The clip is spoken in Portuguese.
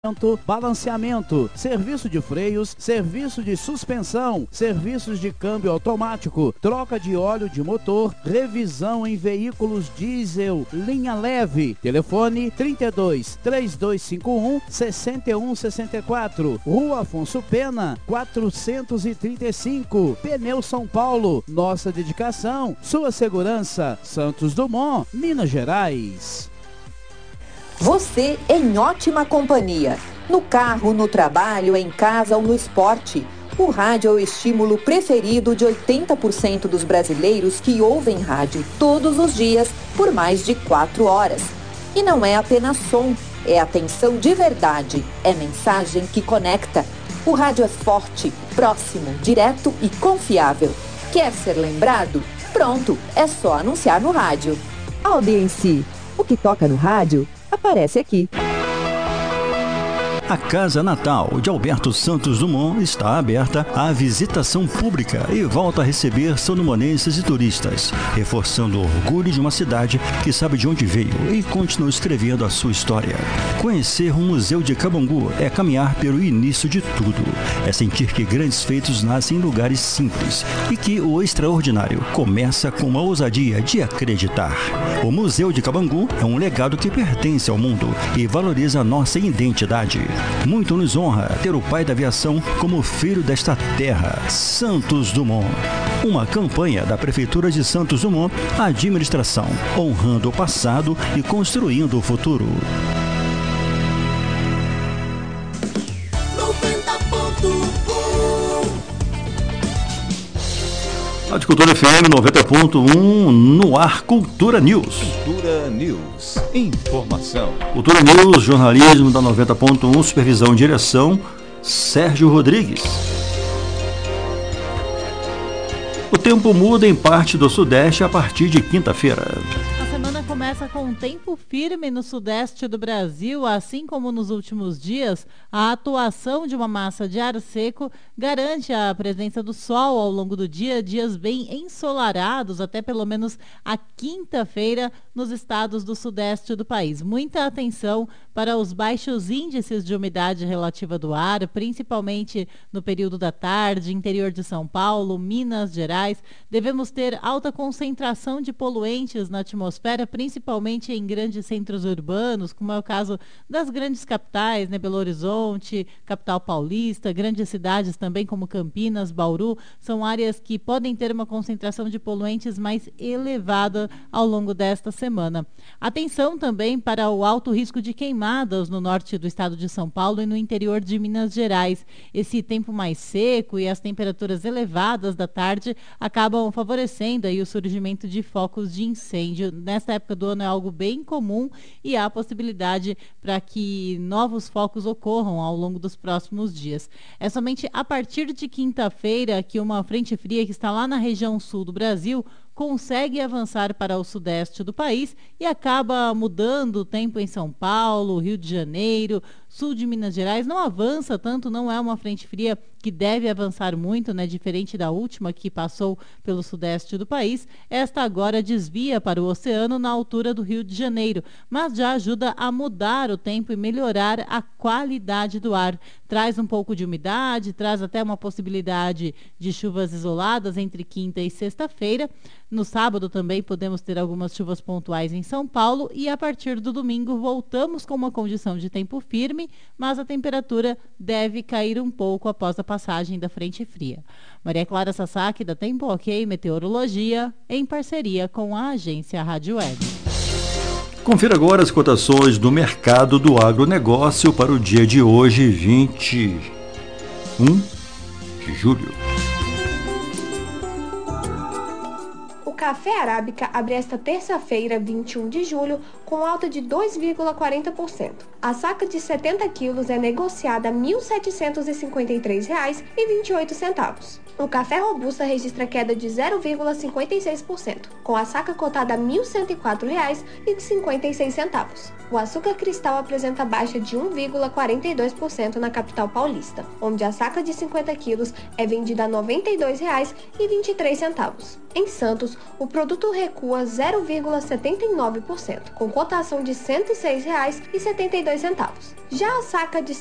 balanceamento, serviço de freios, serviço de suspensão, serviços de câmbio automático, troca de óleo de motor, revisão em veículos diesel, linha leve. Telefone 32 3251 6164, Rua Afonso Pena 435, Pneu São Paulo. Nossa dedicação, sua segurança. Santos Dumont, Minas Gerais. Você em ótima companhia. No carro, no trabalho, em casa ou no esporte. O rádio é o estímulo preferido de 80% dos brasileiros que ouvem rádio todos os dias por mais de 4 horas. E não é apenas som, é atenção de verdade, é mensagem que conecta. O rádio é forte, próximo, direto e confiável. Quer ser lembrado? Pronto, é só anunciar no rádio. Audiência. O que toca no rádio aparece aqui. A Casa Natal de Alberto Santos Dumont está aberta à visitação pública e volta a receber sandumonenses e turistas, reforçando o orgulho de uma cidade que sabe de onde veio e continua escrevendo a sua história. Conhecer o Museu de Cabangu é caminhar pelo início de tudo. É sentir que grandes feitos nascem em lugares simples e que o extraordinário começa com a ousadia de acreditar. O Museu de Cabangu é um legado que pertence ao mundo e valoriza a nossa identidade. Muito nos honra ter o pai da aviação como filho desta terra, Santos Dumont. Uma campanha da Prefeitura de Santos Dumont, a administração, honrando o passado e construindo o futuro. 90.1 Rádio Cultura FM 90.1 no ar, Cultura News. Cultura News. Informação. Cultura News, jornalismo da 90.1, supervisão e direção, Sérgio Rodrigues. O tempo muda em parte do Sudeste a partir de quinta-feira. Começa com um tempo firme no sudeste do Brasil, assim como nos últimos dias. A atuação de uma massa de ar seco garante a presença do sol ao longo do dia, dias bem ensolarados até pelo menos a quinta-feira nos estados do sudeste do país. Muita atenção para os baixos índices de umidade relativa do ar, principalmente no período da tarde, interior de São Paulo, Minas Gerais. Devemos ter alta concentração de poluentes na atmosfera, principalmente em grandes centros urbanos, como é o caso das grandes capitais, né, Belo Horizonte, capital paulista, grandes cidades também como Campinas, Bauru, são áreas que podem ter uma concentração de poluentes mais elevada ao longo desta semana. Atenção também para o alto risco de queimadas no norte do estado de São Paulo e no interior de Minas Gerais. Esse tempo mais seco e as temperaturas elevadas da tarde acabam favorecendo aí o surgimento de focos de incêndio. Nesta época do ano é algo bem comum e há possibilidade para que novos focos ocorram ao longo dos próximos dias. É somente a partir de quinta-feira que uma frente fria que está lá na região sul do Brasil consegue avançar para o sudeste do país e acaba mudando o tempo em São Paulo, Rio de Janeiro, sul de Minas Gerais. Não avança tanto, não é uma frente fria que deve avançar muito, né? Diferente da última que passou pelo sudeste do país. Esta agora desvia para o oceano na altura do Rio de Janeiro, mas já ajuda a mudar o tempo e melhorar a qualidade do ar. Traz um pouco de umidade, traz até uma possibilidade de chuvas isoladas entre quinta e sexta-feira. No sábado também podemos ter algumas chuvas pontuais em São Paulo e a partir do domingo voltamos com uma condição de tempo firme, mas a temperatura deve cair um pouco após a passagem da frente fria. Maria Clara Sasaki, da Tempo Ok Meteorologia, em parceria com a agência Rádio Web. Confira agora as cotações do mercado do agronegócio para o dia de hoje, 21 de julho. O café arábica abre esta terça-feira, 21 de julho, com alta de 2,40%. A saca de 70 quilos é negociada a R$ 1.753,28. O café robusta registra queda de 0,56%, com a saca cotada a R$ 1.104,56. O açúcar cristal apresenta baixa de 1,42% na capital paulista, onde a saca de 50 quilos é vendida a R$ 92,23. Em Santos, o produto recua 0,79%, com cotação de R$ 106,72. Já a saca de